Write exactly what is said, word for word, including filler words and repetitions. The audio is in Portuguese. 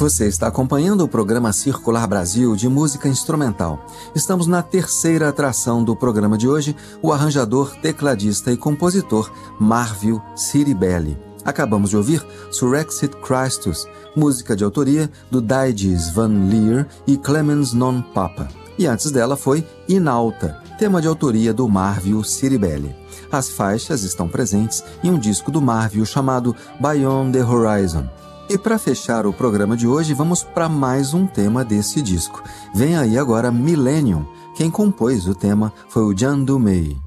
Você está acompanhando o programa Circular Brasil de música instrumental. Estamos na terceira atração do programa de hoje, o arranjador, tecladista e compositor Marvil Ciribelli. Acabamos de ouvir Surrexit Christus, música de autoria do Daedis Van Lier e Clemens Non Papa. E antes dela foi Inalta, tema de autoria do Marvil Ciribelli. As faixas estão presentes em um disco do Marvil chamado Beyond the Horizon. E para fechar o programa de hoje, vamos para mais um tema desse disco. Vem aí agora Millennium. Quem compôs o tema foi o Jean Dumey.